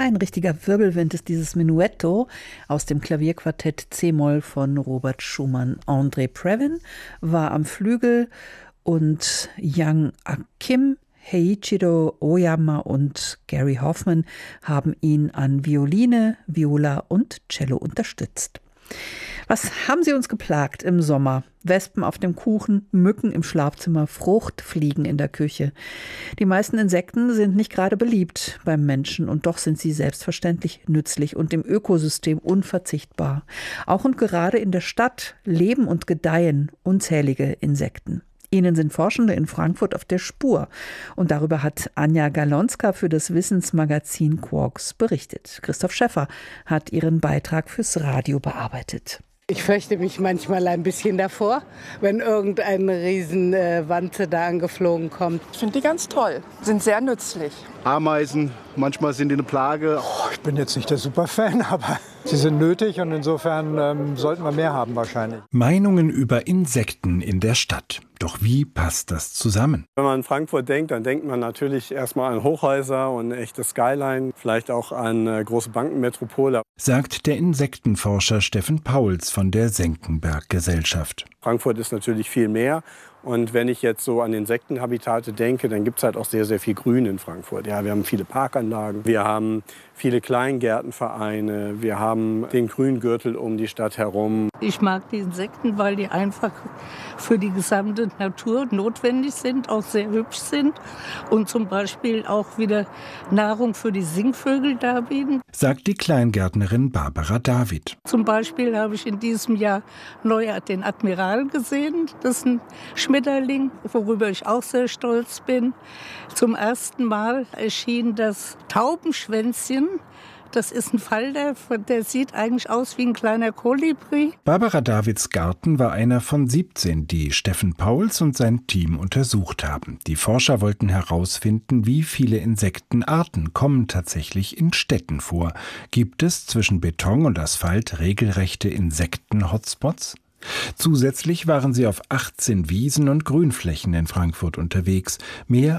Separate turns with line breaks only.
Ein richtiger Wirbelwind ist dieses Menuetto aus dem Klavierquartett C-Moll von Robert Schumann. André Previn war am Flügel und Yang Kim, Heiichiro Oyama und Gary Hoffman haben ihn an Violine, Viola und Cello unterstützt. Was haben sie uns geplagt im Sommer? Wespen auf dem Kuchen, Mücken im Schlafzimmer, Fruchtfliegen in der Küche. Die meisten Insekten sind nicht gerade beliebt beim Menschen und doch sind sie selbstverständlich nützlich und im Ökosystem unverzichtbar. Auch und gerade in der Stadt leben und gedeihen unzählige Insekten. Ihnen sind Forschende in Frankfurt auf der Spur. Und darüber hat Anja Galonska für das Wissensmagazin Quarks berichtet. Christoph Schäffer hat ihren Beitrag fürs Radio bearbeitet.
Ich fürchte mich manchmal ein bisschen davor, wenn irgendeine Riesenwanze da angeflogen kommt.
Ich finde die ganz toll, sind sehr nützlich.
Ameisen, manchmal sind die eine Plage.
Ich bin jetzt nicht der Superfan, aber sie sind nötig und insofern sollten wir mehr haben wahrscheinlich.
Meinungen über Insekten in der Stadt. Doch wie passt das zusammen?
Wenn man an Frankfurt denkt, dann denkt man natürlich erstmal an Hochhäuser und eine echte Skyline, vielleicht auch an große Bankenmetropole.
Sagt der Insektenforscher Steffen Pauls von der Senckenberg-Gesellschaft.
Frankfurt ist natürlich viel mehr. Und wenn ich jetzt so an Insektenhabitate denke, dann gibt es halt auch sehr, sehr viel Grün in Frankfurt. Ja, wir haben viele Parkanlagen, wir haben viele Kleingärtenvereine, wir haben den Grüngürtel um die Stadt herum.
Ich mag die Insekten, weil die einfach für die gesamte Natur notwendig sind, auch sehr hübsch sind und zum Beispiel auch wieder Nahrung für die Singvögel darbieten.
Sagt die Kleingärtnerin Barbara David.
Zum Beispiel habe ich in diesem Jahr neu den Admiral gesehen. Das ist ein Schmetterling, worüber ich auch sehr stolz bin. Zum ersten Mal erschien das Taubenschwänzchen. Das ist ein Falter, der sieht eigentlich aus wie ein kleiner Kolibri.
Barbara Davids Garten war einer von 17, die Steffen Pauls und sein Team untersucht haben. Die Forscher wollten herausfinden, wie viele Insektenarten kommen tatsächlich in Städten vor. Gibt es zwischen Beton und Asphalt regelrechte Insekten-Hotspots? Zusätzlich waren sie auf 18 Wiesen und Grünflächen in Frankfurt unterwegs. Mehr